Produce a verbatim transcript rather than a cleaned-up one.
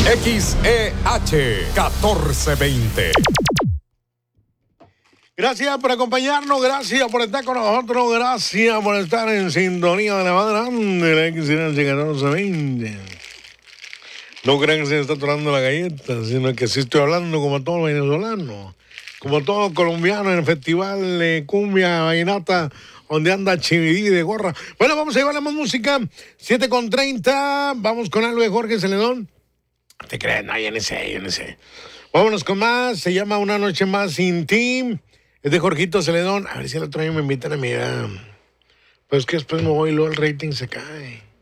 X E H catorce veinte. Gracias por acompañarnos, gracias por estar con nosotros, gracias por estar en sintonía de la más grande, la X E H catorce veinte. No crean que se me está atorando la galleta, sino que sí estoy hablando como todos los venezolanos, como todos los colombianos en el festival de cumbia vallenata, donde anda Chividí de gorra. Bueno, vamos a llevar la más música, siete con treinta, vamos con algo de Jorge Celedón. No te creas, no, yo no sé, yo no sé. Vámonos con más, se llama Una Noche Más Sin Ti, es de Jorgito Celedón. A ver si el otro año me invitan a mirar. Pues que después me voy y luego el rating se cae.